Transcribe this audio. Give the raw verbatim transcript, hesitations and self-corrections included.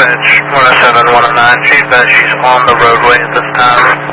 Dispatch one oh seven one oh nine, she advised she's on the roadway at this time.